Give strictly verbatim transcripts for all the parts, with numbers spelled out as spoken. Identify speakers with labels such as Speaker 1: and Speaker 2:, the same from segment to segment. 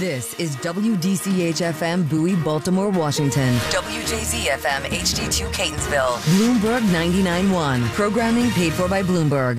Speaker 1: This is W D C H F M Bowie, Baltimore, Washington. W J Z F M H D two Catonsville. Bloomberg ninety-nine point one. Programming paid for by Bloomberg.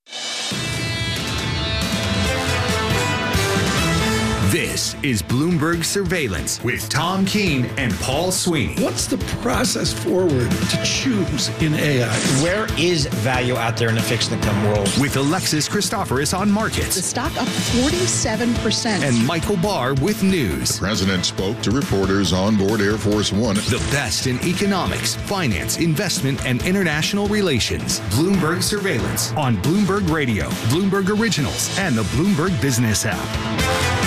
Speaker 2: This is Bloomberg Surveillance with Tom Keene and Paul Sweeney.
Speaker 3: What's the process forward to choose in A I?
Speaker 4: Where is value out there in the fixed income world?
Speaker 2: With Alexis Christoforous on markets.
Speaker 5: The stock up forty-seven percent.
Speaker 2: And Michael Barr with news.
Speaker 6: The president spoke to reporters on board Air Force One.
Speaker 2: The best in economics, finance, investment, and international relations. Bloomberg Surveillance on Bloomberg Radio, Bloomberg Originals, and the Bloomberg Business app.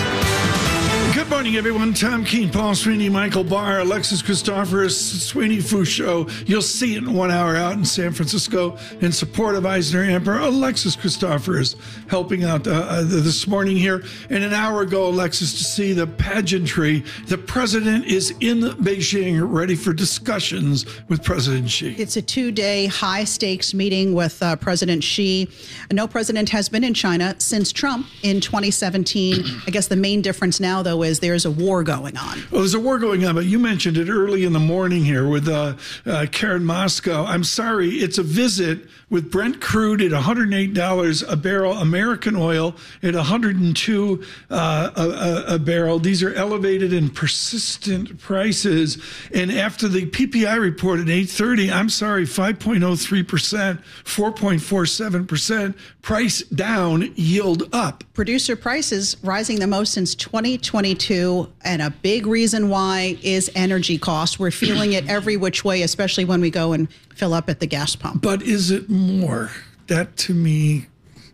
Speaker 3: Good morning, everyone. Tom Keene, Paul Sweeney, Michael Barr, Alexis Christoforous, Sweeney Fu Show. You'll see it in one hour out in San Francisco in support of EisnerAmper. Alexis Christoforous helping out uh, this morning here. And an hour ago, Alexis, to see the pageantry. The president is in Beijing, ready for discussions with President Xi.
Speaker 5: It's a two-day high-stakes meeting with uh, President Xi. No president has been in China since Trump in twenty seventeen. I guess the main difference now, though, is there's a war going on.
Speaker 3: Well, there's a war going on, but you mentioned it early in the morning here with uh, uh, Karen Moscow. I'm sorry, it's a visit with Brent crude at one hundred eight dollars a barrel, American oil at one hundred two uh, a, a, a barrel. These are elevated and persistent prices. And after the P P I report at eight thirty, I'm sorry, five point oh three percent, four point four seven percent, price down, yield up.
Speaker 5: Producer prices rising the most since twenty twenty-two, and a big reason why is energy costs. We're feeling it every which way, especially when we go and fill up at the gas pump.
Speaker 3: But is it more? That, to me,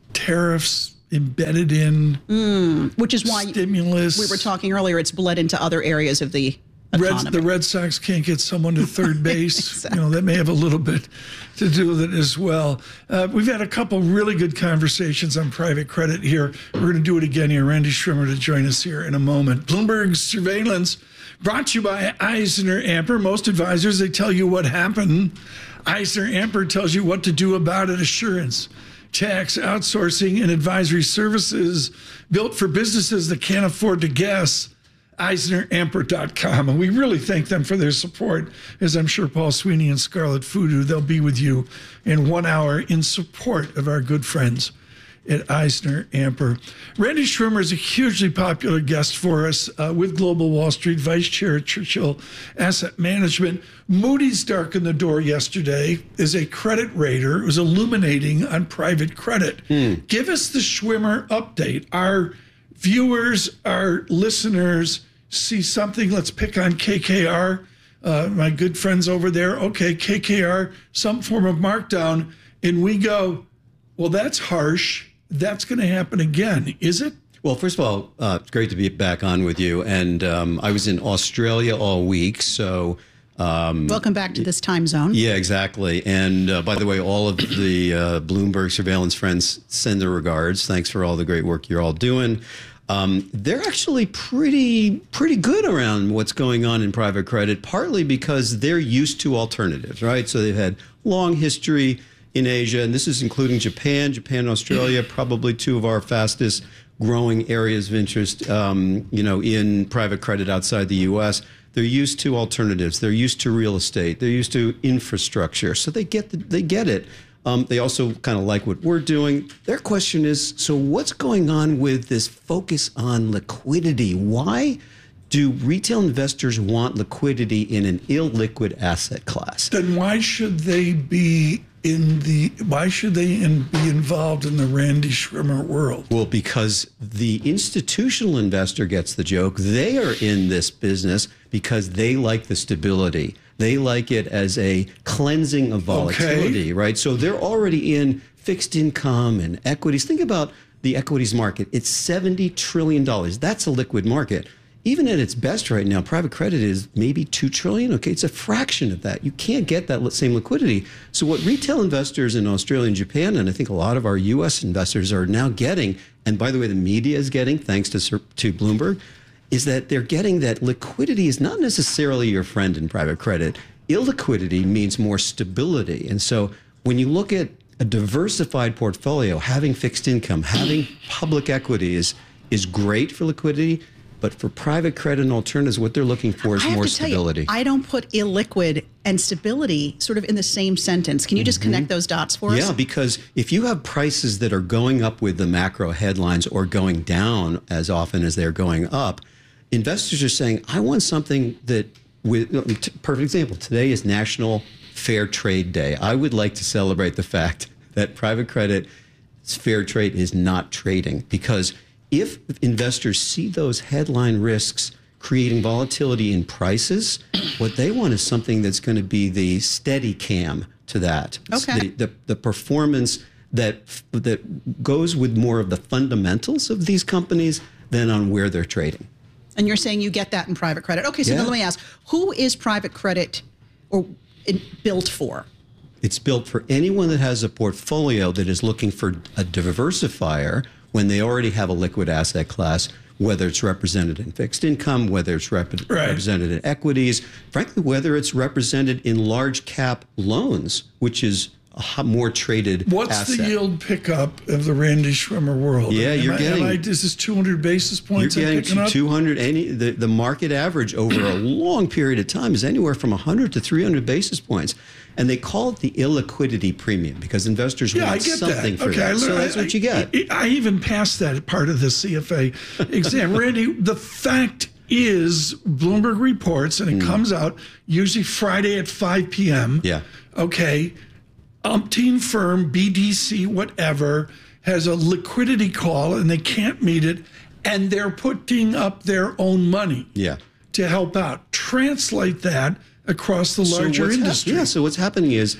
Speaker 3: tariffs embedded in
Speaker 5: mm, which is why
Speaker 3: stimulus.
Speaker 5: We were talking earlier, it's bled into other areas of the economy.
Speaker 3: Red, the Red Sox can't get someone to third base.
Speaker 5: Exactly.
Speaker 3: You know, that may have a little bit to do with it as well. Uh, we've had a couple really good conversations on private credit here. We're going to do it again here. Randy Schwimmer to join us here in a moment. Bloomberg Surveillance brought to you by EisnerAmper. Most advisors, they tell you what happened. EisnerAmper tells you what to do about it. Assurance, tax, outsourcing, and advisory services built for businesses that can't afford to guess. Eisner Amper dot com. And we really thank them for their support, as I'm sure Paul Sweeney and Scarlett Fudu, they'll be with you in one hour in support of our good friends at EisnerAmper. Randy Schwimmer is a hugely popular guest for us uh, with Global Wall Street, Vice Chair at Churchill Asset Management. Moody's darkened the door yesterday as a credit rater. It was illuminating on private credit. Mm. Give us the Schwimmer update. Our viewers, our listeners see something. Let's pick on K K R, uh, my good friends over there. Okay, K K R, some form of markdown. And we go, well, that's harsh. That's going to happen again. Is it?
Speaker 7: Well, first of all, uh, it's great to be back on with you. And um, I was in Australia all week, so...
Speaker 5: Um, Welcome back to this time zone.
Speaker 7: Yeah, exactly. And uh, by the way, all of the uh, Bloomberg surveillance friends send their regards. Thanks for all the great work you're all doing. Um, they're actually pretty pretty good around what's going on in private credit, partly because they're used to alternatives, right? So they've had long history in Asia, and this is including Japan, Japan and Australia, probably two of our fastest growing areas of interest, um, you know, in private credit outside the U S. They're used to alternatives. They're used to real estate. They're used to infrastructure. So they get the, they get it. Um, they also kind of like what we're doing. Their question is, so what's going on with this focus on liquidity? Why do retail investors want liquidity in an illiquid asset class?
Speaker 3: Then why should they be in the, why should they in, be involved in the Randy Schwimmer world?
Speaker 7: Well, because the institutional investor gets the joke. They are in this business because they like the stability. They like it as a cleansing of volatility, okay. Right? So they're already in fixed income and equities. Think about the equities market. It's seventy trillion dollars. That's a liquid market. Even at its best right now, private credit is maybe two trillion dollars. Okay, it's a fraction of that. You can't get that same liquidity. So what retail investors in Australia and Japan, and I think a lot of our U S investors are now getting, and by the way, the media is getting, thanks to, to Bloomberg, is that they're getting that liquidity is not necessarily your friend in private credit. Illiquidity means more stability. And so when you look at a diversified portfolio, having fixed income, having public equity is, is great for liquidity. But for private credit and alternatives, what they're looking for is
Speaker 5: I have
Speaker 7: more
Speaker 5: to tell
Speaker 7: stability.
Speaker 5: You, I don't put illiquid and stability sort of in the same sentence. Can you just mm-hmm. connect those dots for us?
Speaker 7: Yeah, because if you have prices that are going up with the macro headlines or going down as often as they're going up, investors are saying, I want something that, with perfect example, today is National Fair Trade Day. I would like to celebrate the fact that private credit, fair trade is not trading, because if investors see those headline risks creating volatility in prices, what they want is something that's going to be the steady cam to that.
Speaker 5: Okay.
Speaker 7: The, the, the performance that that goes with more of the fundamentals of these companies than on where they're trading.
Speaker 5: And you're saying you get that in private credit. Okay, so
Speaker 7: yeah.
Speaker 5: now let me ask, who is private credit or it built for?
Speaker 7: It's built for anyone that has a portfolio that is looking for a diversifier when they already have a liquid asset class, whether it's represented in fixed income, whether it's rep- right. represented in equities, frankly, whether it's represented in large cap loans, which is a more traded
Speaker 3: What's
Speaker 7: asset.
Speaker 3: the yield pickup of the Randy Schwimmer world?
Speaker 7: Yeah,
Speaker 3: am
Speaker 7: you're
Speaker 3: I,
Speaker 7: getting.
Speaker 3: Am I, is this two hundred basis points?
Speaker 7: You're getting
Speaker 3: I'm
Speaker 7: to two hundred. Any the, the market average over a long period of time is anywhere from one hundred to three hundred basis points, and they call it the illiquidity premium because investors
Speaker 3: yeah,
Speaker 7: want
Speaker 3: I get
Speaker 7: something
Speaker 3: that.
Speaker 7: for
Speaker 3: okay,
Speaker 7: that.
Speaker 3: I,
Speaker 7: So
Speaker 3: I,
Speaker 7: that's what you get.
Speaker 3: I, I even passed that part of the C F A exam, Randy. The fact is, Bloomberg reports, and it mm. comes out usually Friday at five p.m.
Speaker 7: Yeah.
Speaker 3: Okay. Umpteen firm, B D C, whatever, has a liquidity call and they can't meet it, and they're putting up their own money
Speaker 7: yeah.
Speaker 3: to help out. Translate that across the larger
Speaker 7: so
Speaker 3: industry.
Speaker 7: Hap- yeah, so what's happening is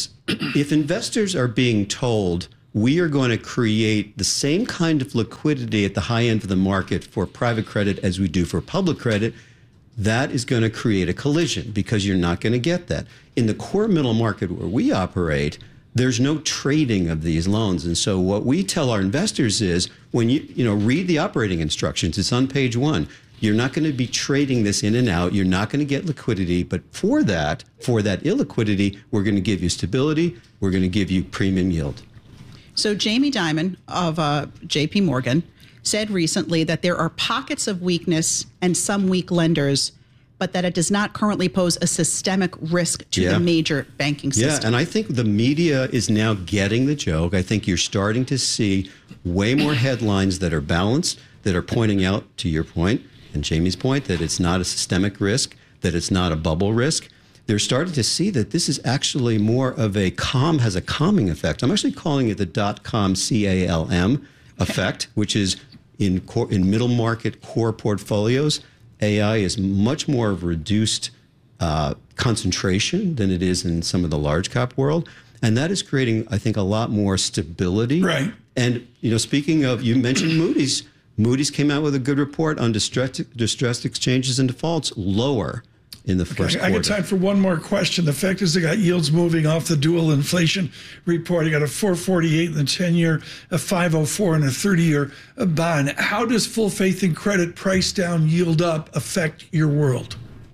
Speaker 7: if investors are being told we are going to create the same kind of liquidity at the high end of the market for private credit as we do for public credit, that is going to create a collision because you're not going to get that. In the core middle market where we operate, there's no trading of these loans. And so what we tell our investors is when you, you know, read the operating instructions, it's on page one. You're not going to be trading this in and out. You're not going to get liquidity. But for that, for that illiquidity, we're going to give you stability. We're going to give you premium yield.
Speaker 5: So Jamie Dimon of uh, J P Morgan said recently that there are pockets of weakness and some weak lenders, but that it does not currently pose a systemic risk to
Speaker 7: yeah.
Speaker 5: the major banking system.
Speaker 7: Yeah, and I think the media is now getting the joke. I think you're starting to see way more headlines that are balanced, that are pointing out, to your point, and Jamie's point, that it's not a systemic risk, that it's not a bubble risk. They're starting to see that this is actually more of a calm, has a calming effect. I'm actually calling it the dot-com C A L M effect, which is in core, in middle market core portfolios, A I is much more of a reduced uh, concentration than it is in some of the large cap world. And that is creating, I think, a lot more stability.
Speaker 3: Right.
Speaker 7: And, you know, speaking of, you mentioned Moody's. Moody's came out with a good report on distressed, distressed exchanges and defaults, lower in the first
Speaker 3: okay,
Speaker 7: quarter.
Speaker 3: I got time for one more question. The fact is they got yields moving off the dual inflation report. You got a four forty-eight in the ten-year, a five oh four in a thirty-year bond. How does full faith and credit price down, yield up affect your world?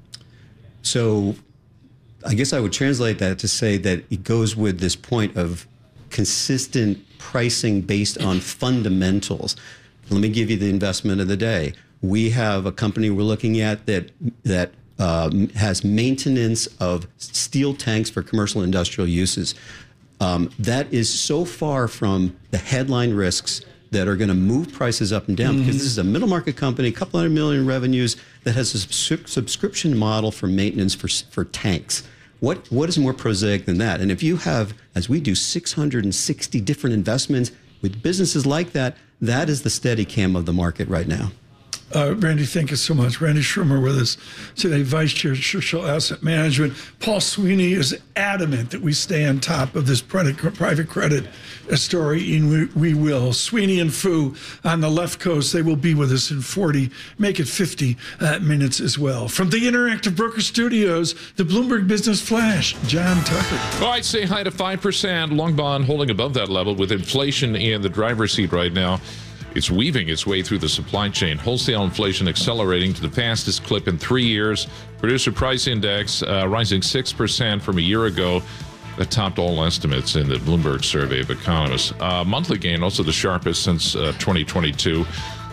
Speaker 7: So I guess I would translate that to say that it goes with this point of consistent pricing based on fundamentals. Let me give you the investment of the day. We have a company we're looking at that that um, has maintenance of steel tanks for commercial and industrial uses. Um, that is so far from the headline risks that are going to move prices up and down, mm-hmm. because this is a middle market company, a couple hundred million revenues that has a subs- subscription model for maintenance for for tanks. What what is more prosaic than that? And if you have, as we do, six hundred sixty different investments with businesses like that, that is the steady cam of the market right now.
Speaker 3: Uh, Randy, thank you so much. Randy Schwimmer with us today, Vice Chair, Churchill Asset Management. Paul Sweeney is adamant that we stay on top of this private credit story, and we, we will. Sweeney and Fu on the left coast, they will be with us in forty, make it fifty uh, minutes as well. From the Interactive Broker Studios, the Bloomberg Business Flash, John Tucker.
Speaker 8: All right, say hi to five percent. Long bond holding above that level with inflation in the driver's seat right now. It's weaving its way through the supply chain. Wholesale inflation accelerating to the fastest clip in three years. Producer price index uh, rising six percent from a year ago. That topped all estimates in the Bloomberg survey of economists. Uh, monthly gain, also the sharpest since uh, twenty twenty-two.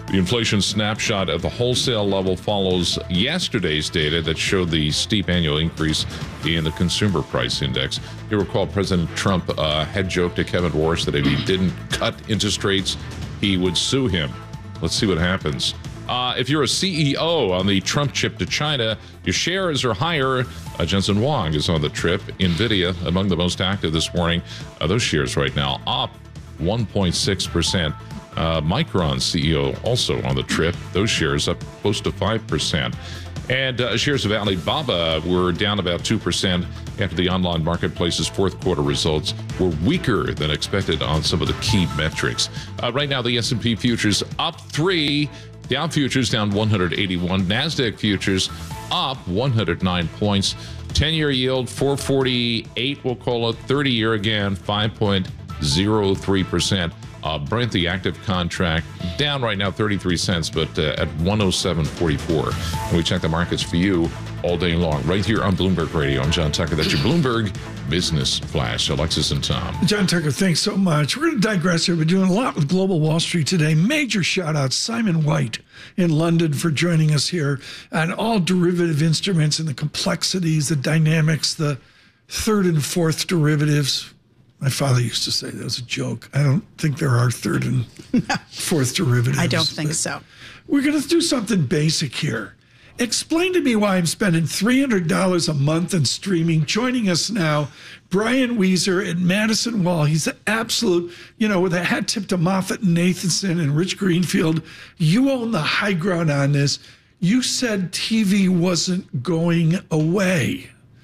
Speaker 8: The inflation snapshot at the wholesale level follows yesterday's data that showed the steep annual increase in the consumer price index. You recall President Trump uh, had joked to Kevin Warsh that if he didn't cut interest rates, he would sue him. Let's see what happens. Uh, if you're a C E O on the Trump trip to China, your shares are higher. Uh, Jensen Huang is on the trip. NVIDIA, among the most active this morning. Uh, those shares right now up one point six percent. Uh, Micron C E O also on the trip. Those shares up close to five percent. And uh, shares of Alibaba were down about two percent after the online marketplace's fourth quarter results were weaker than expected on some of the key metrics. Uh, right now, the S and P futures up three. Dow futures down one hundred eighty-one. NASDAQ futures up one hundred nine points. ten-year yield four forty-eight, we'll call it. thirty-year again, five point zero three percent. Uh, Brent, the active contract, down right now thirty-three cents, but uh, at one oh seven forty-four. And we check the markets for you all day long, right here on Bloomberg Radio. I'm John Tucker. That's your Bloomberg Business Flash. Alexis and Tom.
Speaker 3: John Tucker, thanks so much. We're going to digress here. We're doing a lot with Global Wall Street today. Major shout out Simon White in London for joining us here on all derivative instruments and the complexities, the dynamics, the third and fourth derivatives. My father used to say that was a joke. I don't think there are third and fourth derivatives.
Speaker 5: I don't think so.
Speaker 3: We're going to do something basic here. Explain to me why I'm spending three hundred dollars a month on streaming. Joining us now, Brian Wieser at Madison Wall. He's the absolute, you know, with a hat tip to Moffett and Nathanson and Rich Greenfield. You own the high ground on this. You said T V wasn't going away,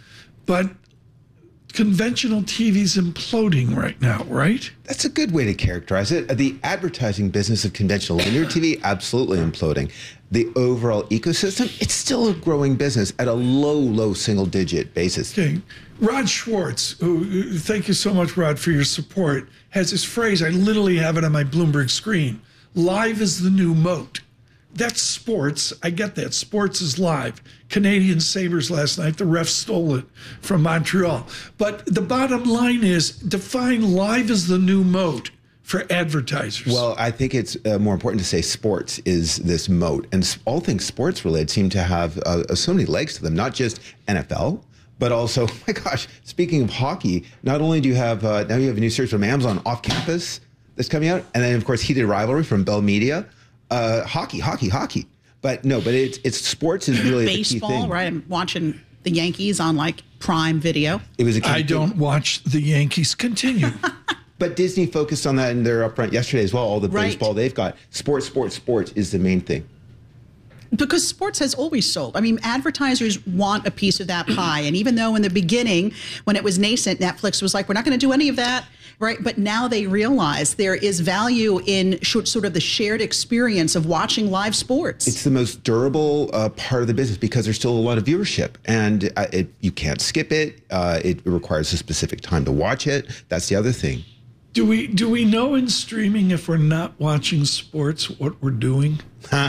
Speaker 3: but conventional T V's imploding right now, right?
Speaker 9: That's a good way to characterize it. The advertising business of conventional linear T V, absolutely imploding. The overall ecosystem, it's still a growing business at a low, low single-digit basis.
Speaker 3: Okay. Rod Schwartz, who, thank you so much, Rod, for your support, has this phrase, I literally have it on my Bloomberg screen, live is the new moat. That's sports. I get that. Sports is live. Canadian Sabres last night, the refs stole it from Montreal. But the bottom line is define live as the new moat for advertisers.
Speaker 9: Well, I think it's uh, more important to say sports is this moat. And all things sports related seem to have uh, so many legs to them, not just N F L, but also, my gosh, speaking of hockey, not only do you have, uh, now you have a new series from Amazon, Off Campus, that's coming out. And then, of course, Heated Rivalry from Bell Media. Uh, hockey, hockey, hockey. But no, but it's it's sports is really the key thing.
Speaker 5: Baseball, right? I'm watching the Yankees on like Prime Video.
Speaker 9: It was a key
Speaker 3: I
Speaker 9: thing.
Speaker 3: don't watch the Yankees. Continue.
Speaker 9: But Disney focused on that in their upfront yesterday as well. All the
Speaker 5: Right.
Speaker 9: baseball they've got. Sports, sports, sports is the main thing.
Speaker 5: Because sports has always sold. I mean, advertisers want a piece of that pie. And even though in the beginning, when it was nascent, Netflix was like, we're not going to do any of that, right? But now they realize there is value in short, sort of the shared experience of watching live sports.
Speaker 9: It's the most durable uh, part of the business because there's still a lot of viewership. And uh, it, you can't skip it. Uh, it requires a specific time to watch it. That's the other thing.
Speaker 3: Do we do we know in streaming if we're not watching sports what we're doing?
Speaker 9: Huh.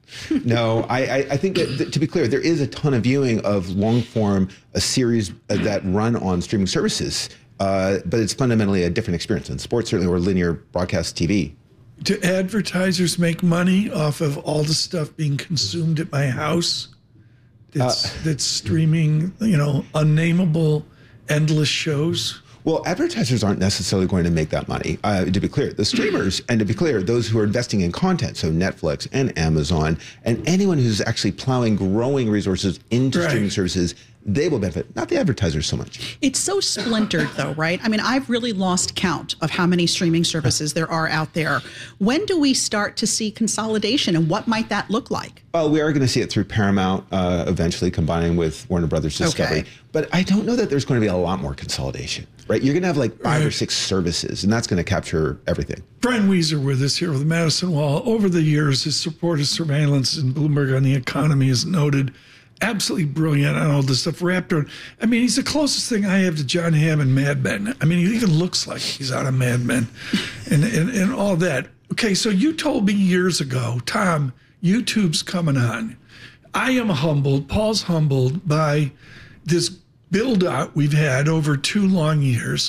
Speaker 9: No, I, I, I think that, that, to be clear, there is a ton of viewing of long form, a series uh, that run on streaming services, uh, but it's fundamentally a different experience in sports, certainly, or linear broadcast T V.
Speaker 3: Do advertisers make money off of all the stuff being consumed at my house that's, uh, that's streaming, you know, unnameable, endless shows?
Speaker 9: Well, advertisers aren't necessarily going to make that money. Uh, to be clear, the streamers, and to be clear, those who are investing in content, so Netflix and Amazon, and anyone who's actually plowing growing resources into
Speaker 3: Right.
Speaker 9: streaming services, they will benefit, not the advertisers so much.
Speaker 5: It's so splintered, though, right? I mean, I've really lost count of how many streaming services there are out there. When do we start to see consolidation, and what might that look like?
Speaker 9: Well, we are going to see it through Paramount, uh, eventually combining with Warner Brothers Discovery.
Speaker 5: Okay.
Speaker 9: But I don't know that there's going to be a lot more consolidation, right? You're going to have like five
Speaker 3: Right.
Speaker 9: or six services, and that's going to capture everything.
Speaker 3: Brian Wieser with us here with Madison Wall. Over the years, his support of surveillance and Bloomberg on the economy is noted. Absolutely brilliant on all this stuff. Raptor. I mean, he's the closest thing I have to John Hamm and Mad Men. I mean, he even looks like he's out of Mad Men and, and, and all that. Okay, so you told me years ago, Tom, YouTube's coming on. I am humbled, Paul's humbled by this build-out we've had over two long years.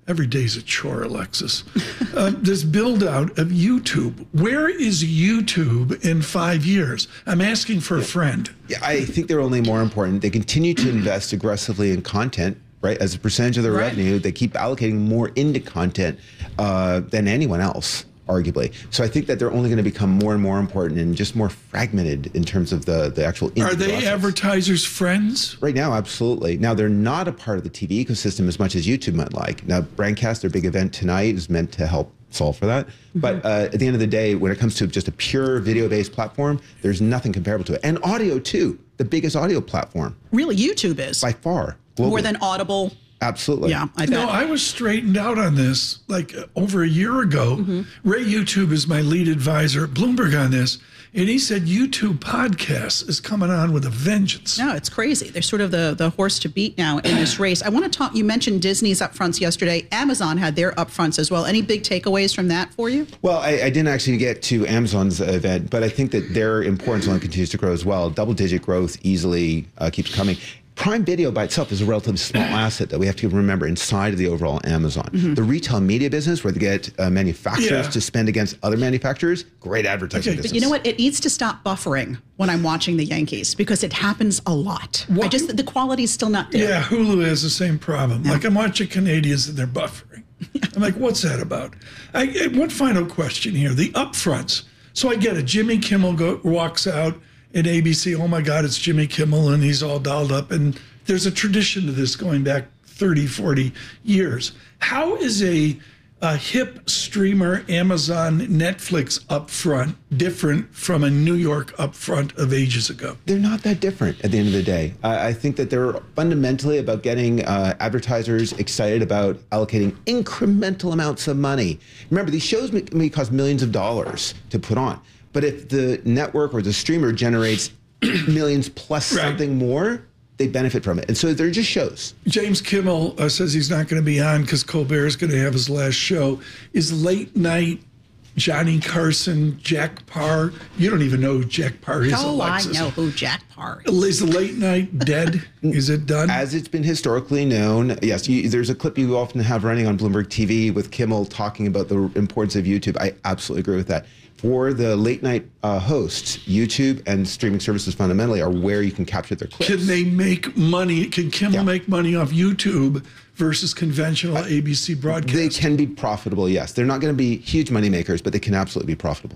Speaker 3: Every day's a chore, Alexis. uh, this build out of YouTube. Where is YouTube in five years? I'm asking for a friend.
Speaker 9: Yeah, I think they're only more important. They continue to invest aggressively in content, right? As a percentage of their
Speaker 5: Right.
Speaker 9: revenue, they keep allocating more into content uh, than anyone else, arguably. So I think that they're only going to become more and more important and just more fragmented in terms of the, the actual
Speaker 3: Are they
Speaker 9: process.
Speaker 3: advertisers' friends?
Speaker 9: Right now, absolutely. Now, they're not a part of the T V ecosystem as much as YouTube might like. Now, Brandcast, their big event tonight, is meant to help solve for that. Mm-hmm. But uh, at the end of the day, when it comes to just a pure video-based platform, there's nothing comparable to it. And audio, too. The biggest audio platform.
Speaker 5: Really, YouTube is.
Speaker 9: By far.
Speaker 5: More
Speaker 9: globally.
Speaker 5: than Audible.
Speaker 9: Absolutely.
Speaker 5: Yeah, I bet.
Speaker 3: No, I was straightened out on this like uh, over a year ago. Mm-hmm. Ray YouTube is my lead advisor at Bloomberg on this. And he said YouTube podcasts is coming on with a vengeance.
Speaker 5: No, it's crazy. They're sort of the, the horse to beat now in this race. I want to talk, you mentioned Disney's upfronts yesterday. Amazon had their upfronts as well. Any big takeaways from that for you?
Speaker 9: Well, I, I didn't actually get to Amazon's event, but I think that their importance only continues to grow as well. Double-digit growth easily uh, keeps coming. Prime Video by itself is a relatively small asset that we have to remember inside of the overall Amazon. Mm-hmm. The retail media business, where they get uh, manufacturers
Speaker 3: Yeah.
Speaker 9: to spend against other manufacturers, great advertising
Speaker 3: Okay.
Speaker 9: business.
Speaker 5: But you know what? It needs to stop buffering when I'm watching the Yankees because it happens a lot. I
Speaker 3: What?
Speaker 5: just, the quality's still not there.
Speaker 3: Yeah, Hulu has the same problem. Like I'm watching Canadians and they're buffering. I'm like, what's that about? I, I- one final question here: the upfronts. So I get it. Jimmy Kimmel go, walks out at A B C. Oh my God, it's Jimmy Kimmel, and he's all dolled up. And there's a tradition to this going back thirty, forty years. How is a, a hip streamer, Amazon, Netflix upfront different from a New York upfront of ages ago?
Speaker 9: They're not that different at the end of the day. I, I think that they're fundamentally about getting uh, advertisers excited about allocating incremental amounts of money. Remember, these shows may, may cost millions of dollars to put on. But if the network or the streamer generates millions plus
Speaker 3: Right.
Speaker 9: something more, they benefit from it. And so they're just shows.
Speaker 3: James Kimmel uh, says he's not going to be on because Colbert is going to have his last show. Is late night Johnny Carson, Jack Parr? You don't even know who Jack Parr is,
Speaker 5: Oh,
Speaker 3: Alexis.
Speaker 5: I know who Jack Parr is.
Speaker 3: Is the late night dead? Is it done?
Speaker 9: As it's been historically known, yes, you, there's a clip you often have running on Bloomberg T V with Kimmel talking about the importance of YouTube. I absolutely agree with that. For the late night uh, hosts, YouTube and streaming services fundamentally are where you can capture their clips.
Speaker 3: Can they make money? Can Kimmel
Speaker 9: Yeah.
Speaker 3: make money off YouTube versus conventional A B C broadcast?
Speaker 9: They can be profitable, yes. They're not going to be huge money makers, but they can absolutely be profitable.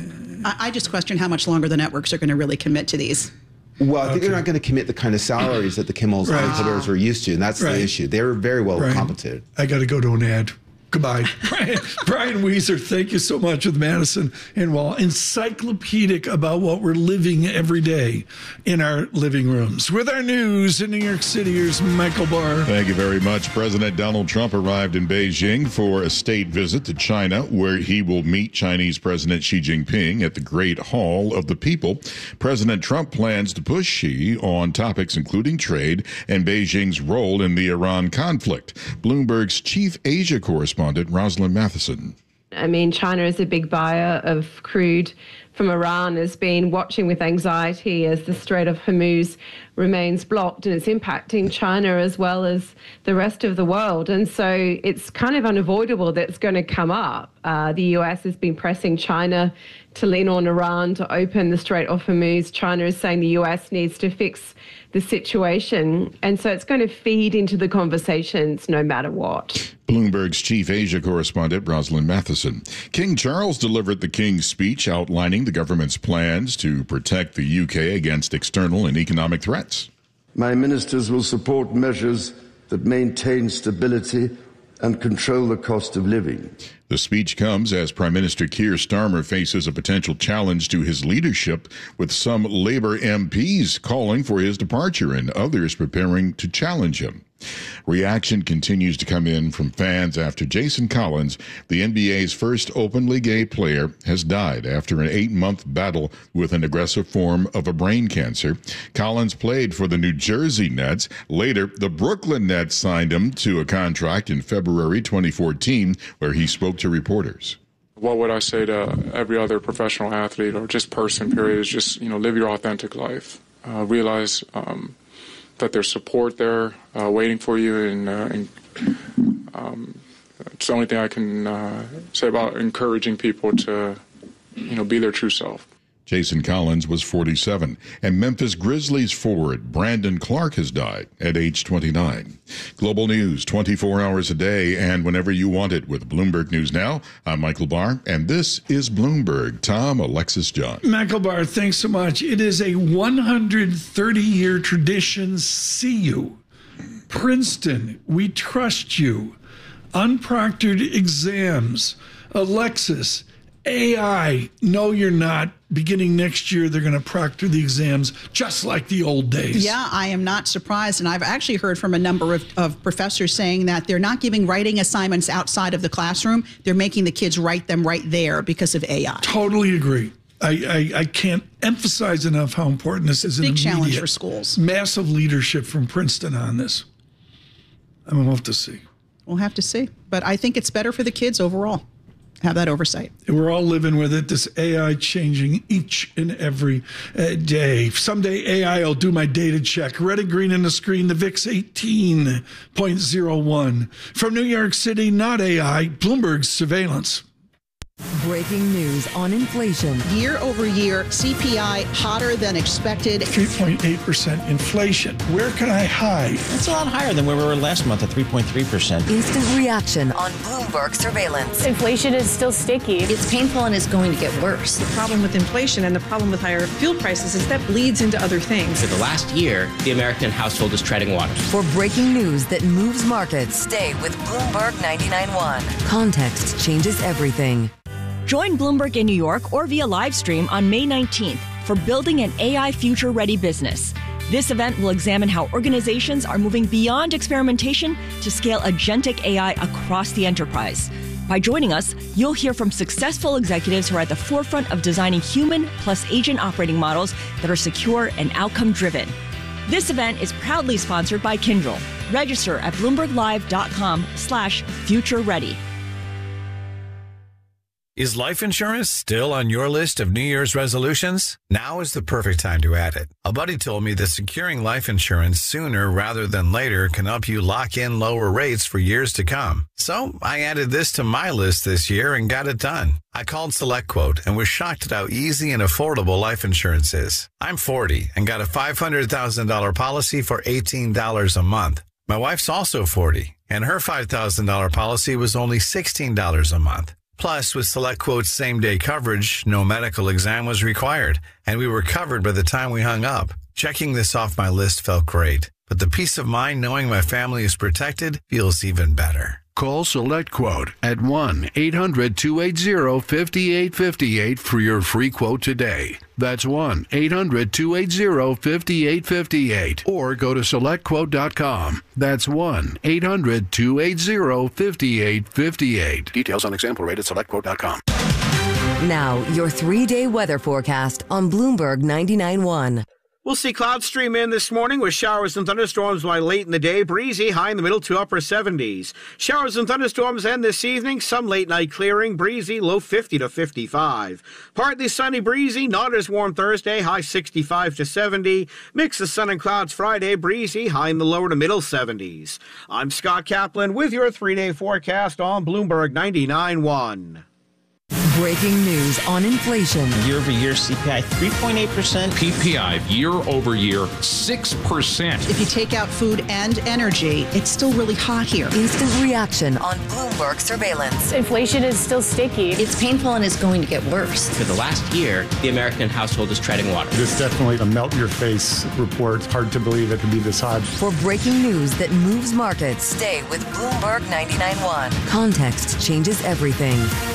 Speaker 5: I, I just question how much longer the networks are going to really commit to these.
Speaker 9: Well, I think
Speaker 3: Okay.
Speaker 9: they're not going to commit the kind of salaries that the Kimmels
Speaker 3: Right.
Speaker 9: and competitors are used to, and that's
Speaker 3: Right.
Speaker 9: the issue. They're very well
Speaker 3: Right.
Speaker 9: compensated.
Speaker 3: I got to go to an ad. Goodbye. Brian, Brian Weiser, thank you so much with Madison and Wall. Encyclopedic about what we're living every day in our living rooms. With our news in New York City, here's Michael Barr.
Speaker 6: Thank you very much. President Donald Trump arrived in Beijing for a state visit to China, where he will meet Chinese President Xi Jinping at the Great Hall of the People. President Trump plans to push Xi on topics including trade and Beijing's role in the Iran conflict. Bloomberg's chief Asia correspondent, Rosalind Matheson.
Speaker 10: I mean, China is a big buyer of crude from Iran, has been watching with anxiety as the Strait of Hormuz remains blocked, and it's impacting China as well as the rest of the world. And so it's kind of unavoidable that it's going to come up. Uh, the U S has been pressing China to lean on Iran to open the Strait of Hormuz. China is saying the U S needs to fix the situation. And so it's going to feed into the conversations no matter what.
Speaker 6: Bloomberg's chief Asia correspondent, Rosalind Matheson. King Charles delivered the King's speech outlining the government's plans to protect the U K against external and economic threats.
Speaker 11: My ministers will support measures that maintain stability and control the cost of living.
Speaker 6: The speech comes as Prime Minister Keir Starmer faces a potential challenge to his leadership, with some Labour M Ps calling for his departure and others preparing to challenge him. Reaction continues to come in from fans after Jason Collins, the N B A's first openly gay player, has died after an eight-month battle with an aggressive form of a brain cancer. Collins played for the New Jersey Nets. Later, the Brooklyn Nets signed him to a contract in February twenty fourteen, where he spoke to reporters.
Speaker 12: What would I say to every other professional athlete or just person, period, is just, you know, live your authentic life. Uh, realize um, that there's support there uh, waiting for you, and, uh, and um, it's the only thing I can uh, say about encouraging people to, you know, be their true self.
Speaker 6: Jason Collins was forty-seven, and Memphis Grizzlies forward Brandon Clark has died at age twenty-nine. Global news twenty-four hours a day and whenever you want it with Bloomberg News Now. I'm Michael Barr, and this is Bloomberg. Tom, Alexis, John.
Speaker 3: Michael Barr, thanks so much. It is a one hundred thirty year tradition. See you. Princeton, we trust you. Unproctored exams. Alexis, A I, no, you're not. Beginning next year, they're going to proctor the exams just like the old days.
Speaker 5: Yeah, I am not surprised. And I've actually heard from a number of, of professors saying that they're not giving writing assignments outside of the classroom. They're making the kids write them right there because of A I.
Speaker 3: Totally agree. I, I, I can't emphasize enough how important this is.
Speaker 5: Big challenge for schools.
Speaker 3: Massive leadership from Princeton on this. I mean, we'll have to see.
Speaker 5: We'll have to see. But I think it's better for the kids overall. Have that oversight.
Speaker 3: We're all living with it. This A I changing each and every uh, day. Someday A I will do my data check. Red and green on the screen, the V I X eighteen point oh one. From New York City, not A I, Bloomberg surveillance.
Speaker 1: Breaking news on inflation.
Speaker 5: Year over year, C P I hotter than expected.
Speaker 3: three point eight percent inflation. Where can I hide?
Speaker 4: That's a lot higher than where we were last month at three point three percent.
Speaker 1: Instant reaction on Bloomberg surveillance.
Speaker 13: Inflation is still sticky.
Speaker 14: It's painful and it's going to get worse.
Speaker 15: The problem with inflation and the problem with higher fuel prices is that bleeds into other things.
Speaker 16: For the last year, the American household is treading water.
Speaker 1: For breaking news that moves markets, stay with Bloomberg ninety-nine point one. Context changes everything.
Speaker 17: Join Bloomberg in New York or via live stream on May nineteenth for Building an A I Future-Ready Business. This event will examine how organizations are moving beyond experimentation to scale agentic A I across the enterprise. By joining us, you'll hear from successful executives who are at the forefront of designing human plus agent operating models that are secure and outcome-driven. This event is proudly sponsored by Kyndryl. Register at bloomberglive.com slash future ready.
Speaker 18: Is life insurance still on your list of New Year's resolutions? Now is the perfect time to add it. A buddy told me that securing life insurance sooner rather than later can help you lock in lower rates for years to come. So I added this to my list this year and got it done. I called SelectQuote and was shocked at how easy and affordable life insurance is. I'm forty and got a five hundred thousand dollars policy for eighteen dollars a month. My wife's also forty, and her five thousand dollars policy was only sixteen dollars a month. Plus, with SelectQuote's same-day coverage, no medical exam was required, and we were covered by the time we hung up. Checking this off my list felt great, but the peace of mind knowing my family is protected feels even better.
Speaker 19: Call SelectQuote at one eight hundred two eight zero five eight five eight for your free quote today. That's one eight hundred two eight zero five eight five eight. Or go to select quote dot com. That's one eight hundred two eight zero five eight five eight. Details on example rate at select quote dot com.
Speaker 1: Now, your three-day weather forecast on Bloomberg ninety-nine point one.
Speaker 20: We'll see clouds stream in this morning with showers and thunderstorms by late in the day. Breezy, high in the middle to upper seventies. Showers and thunderstorms end this evening. Some late night clearing. Breezy, low fifty to fifty-five. Partly sunny, breezy. Not as warm Thursday. High sixty-five to seventy. Mix of sun and clouds Friday. Breezy, high in the lower to middle seventies. I'm Scott Kaplan with your three-day forecast on Bloomberg ninety-nine point one.
Speaker 1: Breaking news on inflation.
Speaker 4: Year over year C P I three point eight percent.
Speaker 8: P P I year over year six percent.
Speaker 5: If you take out food and energy, it's still really hot here.
Speaker 1: Instant reaction on Bloomberg surveillance.
Speaker 13: Inflation is still sticky.
Speaker 14: It's painful and it's going to get worse.
Speaker 16: For the last year, the American household is treading water.
Speaker 21: This is definitely a melt-your-face report. Hard to believe it could be this hot.
Speaker 1: For breaking news that moves markets, stay with Bloomberg ninety-nine point one. Context changes everything.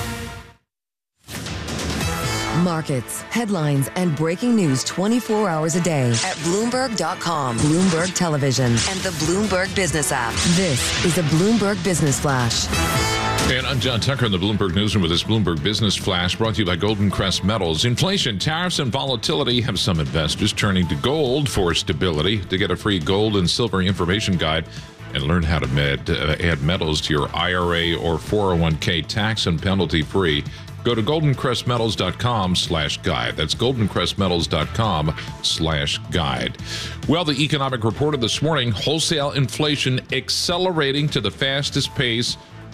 Speaker 1: Markets, headlines, and breaking news twenty-four hours a day at Bloomberg dot com, Bloomberg Television, and the Bloomberg Business app. This is a Bloomberg Business Flash.
Speaker 8: And I'm John Tucker in the Bloomberg Newsroom with this Bloomberg Business Flash brought to you by Golden Crest Metals. Inflation, tariffs, and volatility have some investors turning to gold for stability. To get a free gold and silver information guide and learn how to med, uh, add metals to your I R A or four oh one k tax and penalty free, go to golden crest metals dot com slash guide. That's golden crest metals dot com slash guide. Well, the economic report of this morning, wholesale inflation accelerating to the fastest pace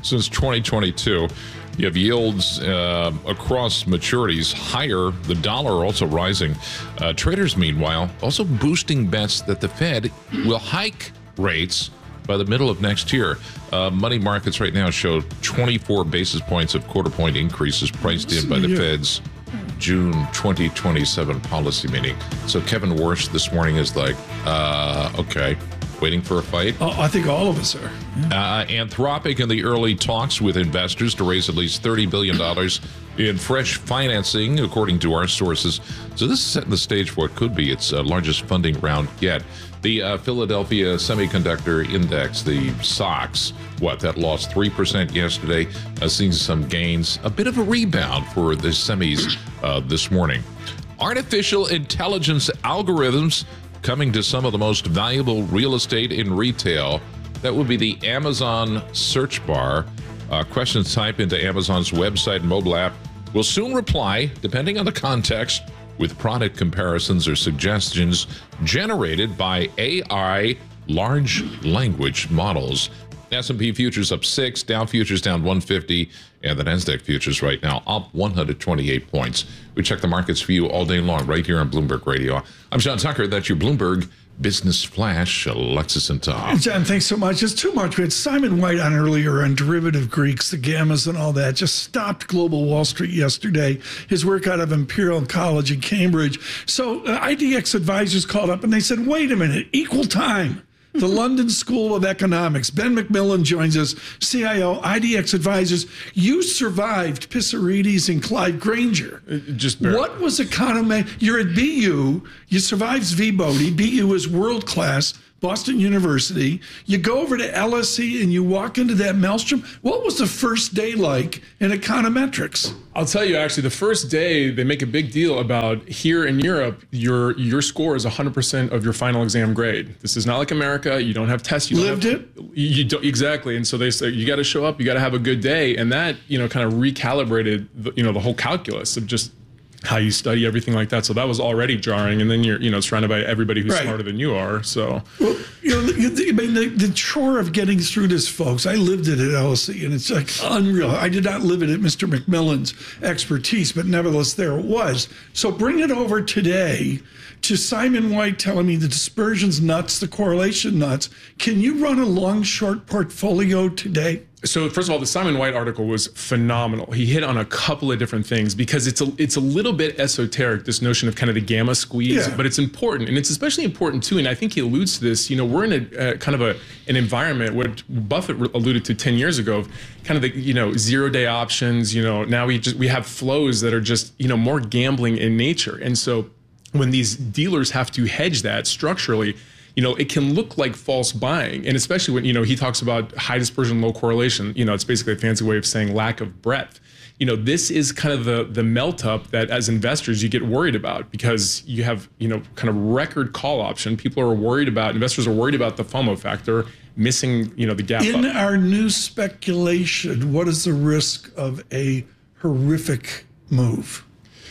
Speaker 8: since twenty twenty-two. You have yields uh, across maturities higher, the dollar also rising. Uh, traders, meanwhile, also boosting bets that the Fed will hike rates by the middle of next year. Uh, money markets right now show twenty-four basis points of quarter point increases priced in by the Fed's June twenty twenty-seven policy meeting. So Kevin Warsh this morning is like, uh, okay, waiting for a fight?
Speaker 3: Oh, I think all of us are.
Speaker 8: Yeah. Uh, Anthropic in the early talks with investors to raise at least thirty billion dollars in fresh financing, according to our sources. So this is setting the stage for what could be its uh, largest funding round yet. The uh, Philadelphia Semiconductor Index, the S O X, what, that lost three percent yesterday, uh, seeing some gains, a bit of a rebound for the semis uh, this morning. Artificial intelligence algorithms coming to some of the most valuable real estate in retail. That would be the Amazon search bar. Uh, questions typed into Amazon's website and mobile app will soon reply, depending on the context, with product comparisons or suggestions generated by A I large language models. S and P futures up six, Dow futures down one fifty, and the NASDAQ futures right now up one hundred twenty-eight points. We check the markets for you all day long right here on Bloomberg Radio. I'm John Tucker. That's your Bloomberg Business Flash. Alexis and Tom.
Speaker 3: John, thanks so much. It's too much. We had Simon White on earlier on derivative Greeks, the gammas and all that. Just stopped global Wall Street yesterday. His work out of Imperial College in Cambridge. So uh, I D X advisors called up and they said, wait a minute, equal time. The London School of Economics. Ben McMillan joins us, C I O, I D X Advisors. You survived Pissarides and Clyde Granger.
Speaker 2: Just barely.
Speaker 3: What was economy? You're at B U. You survived V. Bodie. B U is world class. Boston University. You go over to L S E and you walk into that maelstrom. What was the first day like in econometrics?
Speaker 2: I'll tell you, actually, the first day they make a big deal about here in Europe, your your score is one hundred percent of your final exam grade. This is not like America. You don't have tests. You don't
Speaker 3: Lived
Speaker 2: have,
Speaker 3: it?
Speaker 2: You don't, exactly. And so they say, you got to show up. You got to have a good day. And that, you know, kind of recalibrated, the, you know, the whole calculus of just how you study, everything like that. So that was already jarring. And then you're, you know, surrounded by everybody who's
Speaker 3: Right.
Speaker 2: smarter than you are. So,
Speaker 3: Well, you know, the, I mean, the, the chore of getting through this, folks, I lived it at L S E, and it's like unreal. I did not live it at Mister McMillan's expertise, but nevertheless, there it was. So bring it over today to Simon White telling me the dispersion's nuts, the correlation nuts. Can you run a long-short portfolio today?
Speaker 2: So first of all, the Simon White article was phenomenal. He hit on a couple of different things because it's a it's a little bit esoteric, this notion of kind of the gamma squeeze,
Speaker 3: Yeah.
Speaker 2: but it's important, and it's especially important too. And I think he alludes to this. You know, we're in a uh, kind of a an environment what Buffett alluded to ten years ago, of kind of the you know zero day options. You know, now we just we have flows that are just you know more gambling in nature, and so when these dealers have to hedge that structurally, you know, it can look like false buying. And especially when, you know, he talks about high dispersion, low correlation, you know, it's basically a fancy way of saying lack of breadth. You know, this is kind of the the melt up that as investors you get worried about because you have, you know, kind of record call option. People are worried about, investors are worried about the FOMO factor, missing, you know, the gap
Speaker 3: In
Speaker 2: up.
Speaker 3: our new speculation, what is the risk of a horrific move?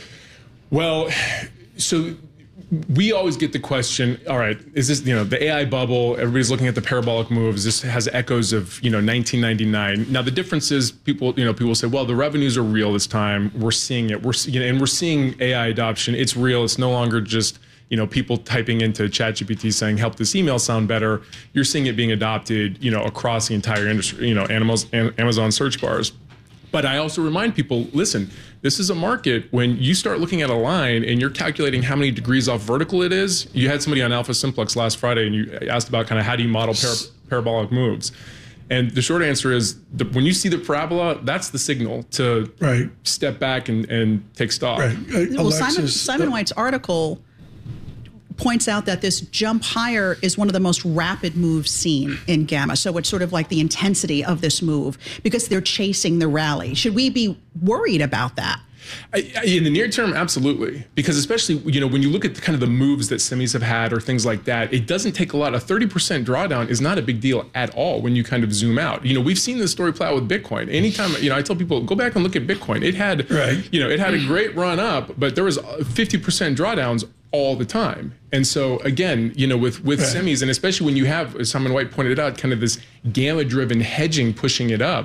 Speaker 2: Well, so we always get the question, all right, is this, you know, the A I bubble, everybody's looking at the parabolic moves, this has echoes of, you know, nineteen ninety-nine. Now, the difference is people, you know, people say, well, the revenues are real this time. We're seeing it. We're, you know, and we're seeing A I adoption. It's real. It's no longer just, you know, people typing into ChatGPT saying, help this email sound better. You're seeing it being adopted, you know, across the entire industry, you know, Amazon search bars. But I also remind people, listen, this is a market when you start looking at a line and you're calculating how many degrees off vertical it is. You had somebody on Alpha Simplex last Friday and you asked about kind of how do you model para parabolic moves. And the short answer is the, when you see the parabola, that's the signal to
Speaker 3: right.
Speaker 2: step back and, and take stock.
Speaker 3: Right. Uh,
Speaker 5: Well,
Speaker 3: Alexis,
Speaker 5: Simon, Simon
Speaker 3: uh,
Speaker 5: White's article points out that this jump higher is one of the most rapid moves seen in gamma. So it's sort of like the intensity of this move because they're chasing the rally. Should we be worried about that?
Speaker 2: I, I, in the near term, absolutely. Because especially, you know, when you look at the, kind of the moves that semis have had or things like that, it doesn't take a lot. A thirty percent drawdown is not a big deal at all when you kind of zoom out. You know, we've seen this story play out with Bitcoin. Anytime, you know, I tell people, go back and look at Bitcoin. It had,
Speaker 3: right.
Speaker 2: you know, it had a great run up, but there was fifty percent drawdowns all the time. And so again, you know, with, with
Speaker 3: right.
Speaker 2: semis, and especially when you have, as Simon White pointed out, kind of this gamma-driven hedging pushing it up,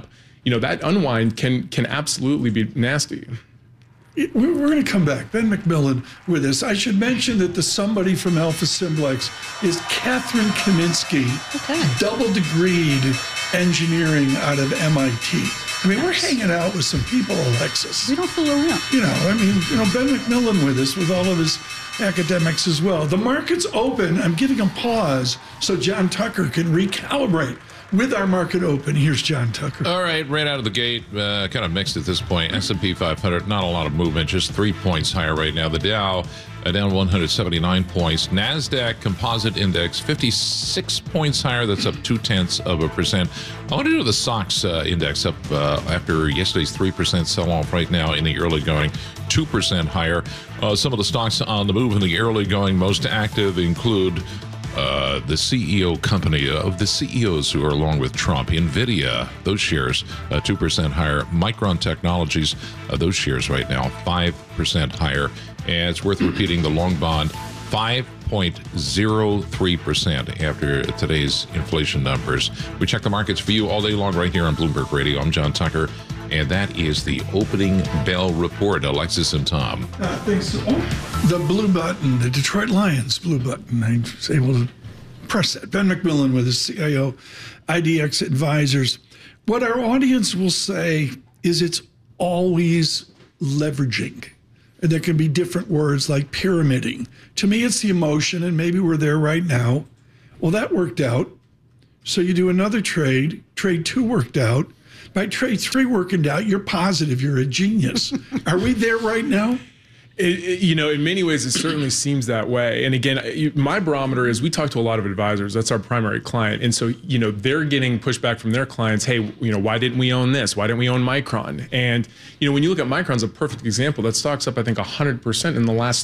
Speaker 2: you know, that unwind can can absolutely be nasty.
Speaker 3: It, we're we're going to come back. Ben McMillan with us. I should mention that the somebody from Alpha Simplex is Catherine Kaminsky, okay. double degreed engineering out of M I T. I mean, we're hanging out with some people, Alexis.
Speaker 5: We don't fool around.
Speaker 3: You know, I mean, you know, Ben McMillan with us with all of his academics as well. The market's open. I'm giving a pause so John Tucker can recalibrate with our market open. Here's John Tucker.
Speaker 8: All right, right out of the gate, uh, kind of mixed at this point. S and P five hundred, not a lot of movement, just three points higher right now. The Dow uh, down one hundred seventy-nine points. NASDAQ Composite Index fifty-six points higher. That's up two-tenths of a percent. I want to do the S O X uh, index up uh, after yesterday's three percent sell-off right now in the early going, two percent higher. Uh, some of the stocks on the move in the early going, most active include Uh, the C E O company of the C E Os who are along with Trump, NVIDIA, those shares uh, two percent higher. Micron Technologies, uh, those shares right now five percent higher. And it's worth repeating the long bond, five point zero three percent after today's inflation numbers. We check the markets for you all day long right here on Bloomberg Radio. I'm John Tucker, and that is the opening bell report. Alexis and Tom.
Speaker 3: Uh, thanks. Oh, the blue button, the Detroit Lions blue button. I was able to press that. Ben McMillan with his C I O, I D X Advisors. What our audience will say is it's always leveraging. And there can be different words like pyramiding. To me, it's the emotion, and maybe we're there right now. Well, that worked out. So you do another trade. Trade two worked out. By trade three working out, you're positive. You're a genius. Are we there right now?
Speaker 2: It, it, you know, in many ways, it certainly seems that way. And again, you, my barometer is we talk to a lot of advisors. That's our primary client. And so, you know, they're getting pushback from their clients. Hey, you know, why didn't we own this? Why didn't we own Micron? And, you know, when you look at Micron's a perfect example. That stock's up, I think, one hundred percent in the last